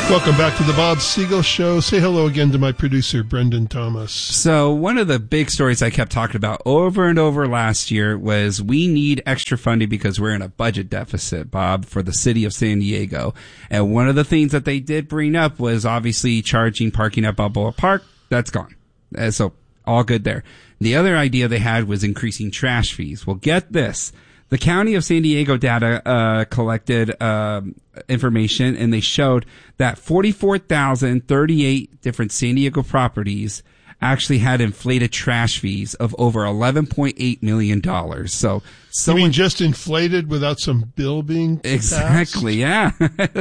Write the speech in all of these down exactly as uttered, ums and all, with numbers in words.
Welcome back to the Bob Siegel Show. Say hello again to my producer, Brendan Thomas. So one of the big stories I kept talking about over and over last year was we need extra funding because we're in a budget deficit, Bob, for the city of San Diego. And one of the things that they did bring up was obviously charging parking at Balboa Park. That's gone. And so all good there. The other idea they had was increasing trash fees. Well, get this. The County of San Diego data uh collected um, information, and they showed that forty-four thousand thirty-eight different San Diego properties actually had inflated trash fees of over eleven point eight million dollars. So, so you mean just inflated without some bill being exactly, passed?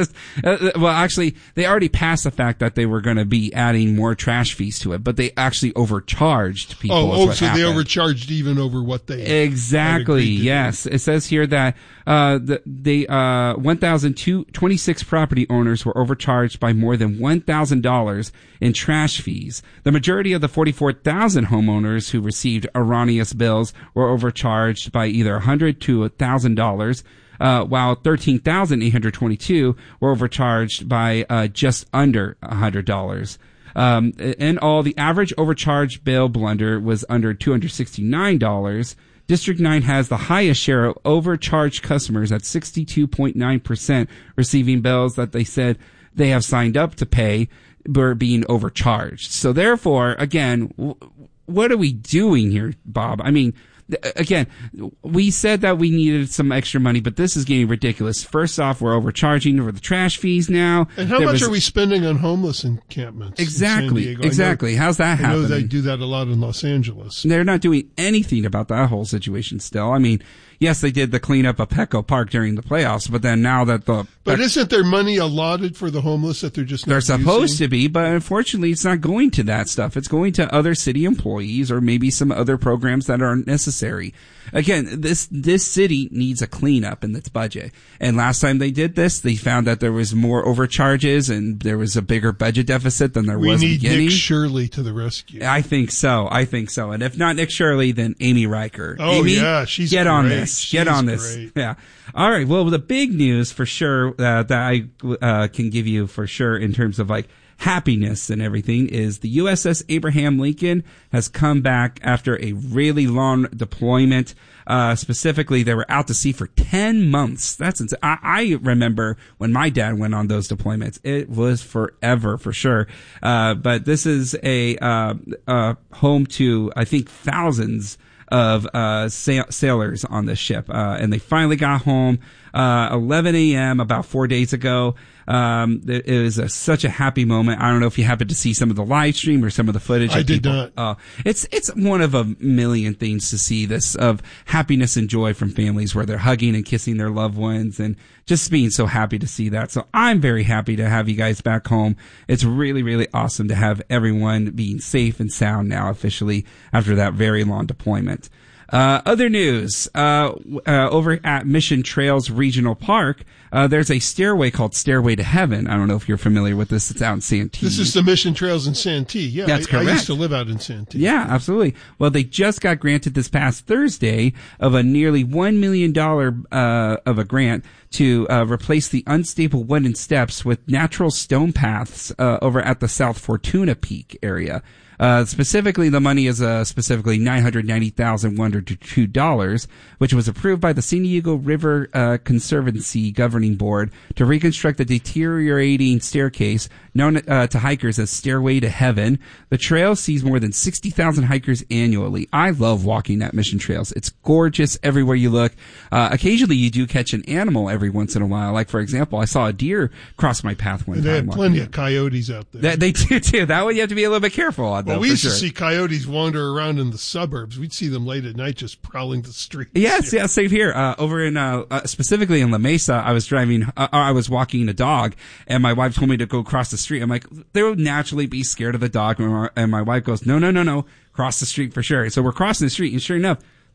Yeah. Well, actually, they already passed the fact that they were going to be adding more trash fees to it, but they actually overcharged people. Oh, oh so happened. They overcharged even over what they exactly. Yes, do. It says here that uh, the they uh one thousand twenty-six property owners were overcharged by more than one thousand dollars in trash fees. The majority of the forty-four thousand homeowners who received erroneous bills were overcharged by either one hundred to one thousand dollars, uh, while thirteen thousand eight hundred twenty-two were overcharged by uh, just under one hundred dollars. Um, in all, the average overcharge bill blunder was under two hundred sixty-nine dollars. District nine has the highest share of overcharged customers at sixty-two point nine percent receiving bills that they said they have signed up to pay were being overcharged. So therefore, again, w- what are we doing here, Bob? I mean, th- again, we said that we needed some extra money, but this is getting ridiculous. First off, we're overcharging for the trash fees now. And how there much was, are we spending on homeless encampments? Exactly, exactly. Know, How's that happening? I know they do that a lot in Los Angeles. They're not doing anything about that whole situation still. I mean, yes, they did the cleanup of Petco Park during the playoffs, but then now that the... But isn't there money allotted for the homeless that they're just not They're supposed using? to be, but unfortunately it's not going to that stuff. It's going to other city employees or maybe some other programs that are necessary. Again, this this city needs a cleanup in its budget. And last time they did this, they found that there was more overcharges and there was a bigger budget deficit than there we was need beginning. Nick Shirley to the rescue. I think so. I think so. And if not Nick Shirley, then Amy Riker. Oh, Amy, yeah. She's Get great. on this. She's Get on this. Great. Yeah. All right. Well, the big news for sure uh, that I uh, can give you for sure in terms of like happiness and everything is the U S S Abraham Lincoln has come back after a really long deployment. Uh, specifically, they were out to sea for ten months. That's insane. I, I remember when my dad went on those deployments. It was forever, for sure. Uh, but this is a, uh, uh, home to, I think, thousands of, uh, sa- sailors on this ship. Uh, and they finally got home, uh, eleven a.m. about four days ago. Um, it was a, such a happy moment. I don't know if you happened to see some of the live stream or some of the footage. I did people, not. Uh, it's, it's one of a million things to see this of happiness and joy from families where they're hugging and kissing their loved ones and just being so happy to see that. So I'm very happy to have you guys back home. It's really, really awesome to have everyone being safe and sound now officially after that very long deployment. Uh, other news, uh, uh, over at Mission Trails Regional Park, uh, there's a stairway called Stairway to Heaven. I don't know if you're familiar with this. It's out in Santee. This is the Mission Trails in Santee. Yeah, That's I, correct. I used to live out in Santee. Yeah, absolutely. Well, they just got granted this past Thursday of a nearly one million dollars, uh, of a grant to, uh, replace the unstable wooden steps with natural stone paths, uh, over at the South Fortuna Peak area. Uh, specifically, the money is uh, specifically nine hundred ninety thousand one hundred two dollars, which was approved by the San Diego River uh, Conservancy Governing Board to reconstruct the deteriorating staircase known uh, to hikers as Stairway to Heaven. The trail sees more than sixty thousand hikers annually. I love walking at Mission Trails. It's gorgeous everywhere you look. Uh, occasionally, you do catch an animal every once in a while. Like, for example, I saw a deer cross my path one and time. They had plenty of coyotes out there. That, they do, too. That one you have to be a little bit careful on. Well, though, we used sure. to see coyotes wander around in the suburbs. We'd see them late at night just prowling the streets. Yes, yeah, same here. Uh, over in, uh, uh, specifically in La Mesa, I was driving, uh, I was walking a dog, and my wife told me to go across the street. I'm like, they would naturally be scared of the dog, and my, and my wife goes, no, no, no, no, cross the street for sure. So we're crossing the street, and sure enough,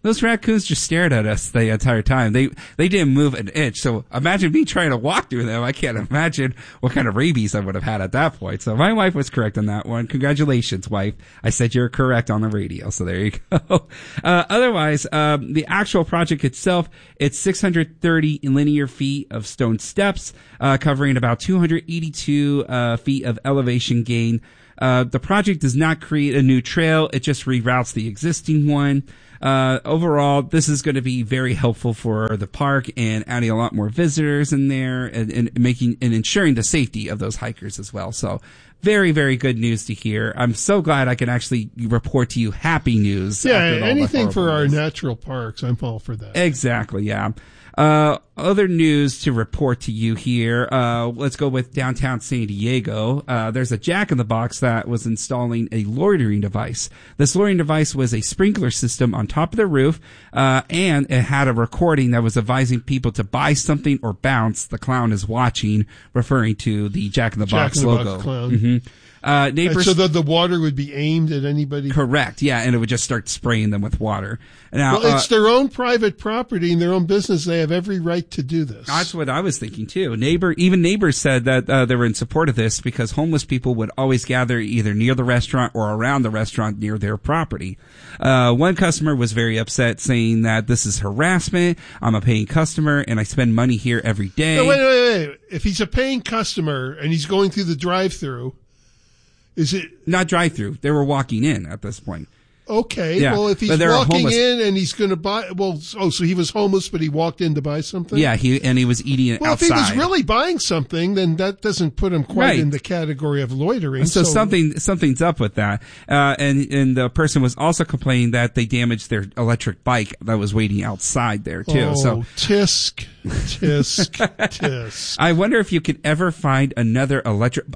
those raccoons just stared at us the entire time. They they didn't move an inch. So imagine me trying to walk through them. I can't imagine what kind of rabies I would have had at that point. So my wife was correct on that one. Congratulations, wife. I said you're correct on the radio. So there you go. Uh, otherwise, um, the actual project itself, it's six hundred thirty linear feet of stone steps, uh, covering about two hundred eighty-two uh, feet of elevation gain. Uh, the project does not create a new trail. It just reroutes the existing one. Uh, overall, this is going to be very helpful for the park and adding a lot more visitors in there and, and making and ensuring the safety of those hikers as well. So very, very good news to hear. I'm so glad I can actually report to you happy news. Yeah, anything for our natural parks. I'm all for that. Exactly. Yeah. Uh, other news to report to you here. Uh, let's go with downtown San Diego. Uh, there's a Jack in the Box that was installing a loitering device. This loitering device was a sprinkler system on top of the roof, uh, and it had a recording that was advising people to buy something or bounce. The clown is watching, referring to the Jack in the Box Jack in the logo. Box clown. Mm-hmm. Uh, neighbors. And so that the water would be aimed at anybody. Correct. Yeah, and it would just start spraying them with water. Now, well, it's uh, their own private property and their own business. They have every right to do this. That's what I was thinking too. Neighbor, even neighbors said that uh, they were in support of this because homeless people would always gather either near the restaurant or around the restaurant near their property. Uh, one customer was very upset, saying that this is harassment. I'm a paying customer and I spend money here every day. No, wait, wait, wait. If he's a paying customer and he's going through the drive-through, is it not drive-through? They were walking in at this point. Okay. Yeah, well, if he's walking in and he's going to buy, well, oh, so he was homeless, but he walked in to buy something? Yeah, he and he was eating it well, outside. Well, if he was really buying something, then that doesn't put him quite right. in the category of loitering. So, so something something's up with that. Uh, and and the person was also complaining that they damaged their electric bike that was waiting outside there too. Oh, so tisk, tisk, tisk. I wonder if you could ever find another electric.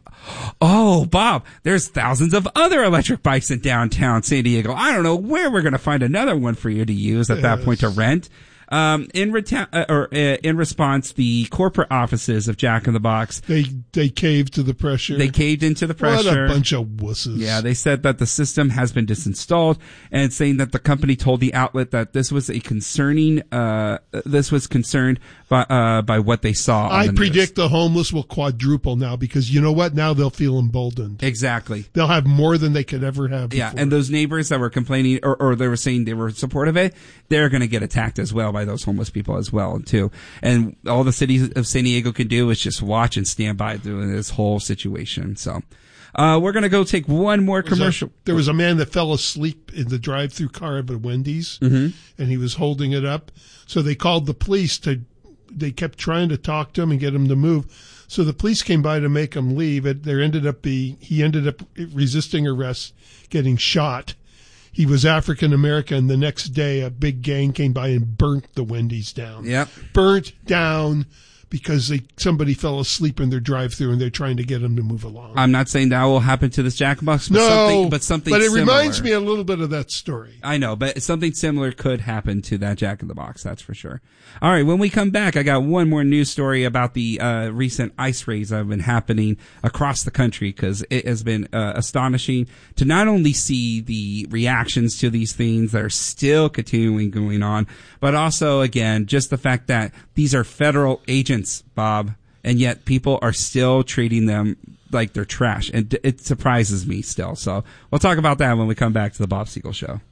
Oh, Bob, there's thousands of other electric bikes in downtown San Diego. I don't know where we're going to find another one for you to use at yes. that point to rent. Um, in reta- uh, or uh, in response, the corporate offices of Jack in the Box they they caved to the pressure. They caved into the pressure. What a bunch of wusses! Yeah, they said that the system has been disinstalled, and saying that the company told the outlet that this was a concerning. Uh, this was concerned by uh, by what they saw. I on the predict news. the homeless will quadruple now because you know what? Now they'll feel emboldened. Exactly. They'll have more than they could ever have. Yeah, before. and those neighbors that were complaining or, or they were saying they were supportive of it, they're going to get attacked as well by those homeless people as well too. And all the city of San Diego can do is just watch and stand by through this whole situation. So uh we're going to go take one more commercial. A, there was a man that fell asleep in the drive-through car at a Wendy's, mm-hmm. and he was holding it up. So they called the police to they kept trying to talk to him and get him to move. So the police came by to make him leave. It, there ended up be he ended up resisting arrest, getting shot. He was African American. The next day, a big gang came by and burnt the Wendy's down. Yep. Burnt down because they somebody fell asleep in their drive-through and they're trying to get him to move along. I'm not saying that will happen to this Jack in the Box, but no, something, but something but it similar. reminds me a little bit of that story. I know, but something similar could happen to that Jack in the Box. That's for sure. All right, when we come back, I got one more news story about the uh, recent ice raids that have been happening across the country because it has been uh, astonishing to not only see the reactions to these things that are still continuing going on, but also, again, just the fact that these are federal agents, Bob, and yet people are still treating them like they're trash. And it surprises me still. So we'll talk about that when we come back to the Bob Siegel Show.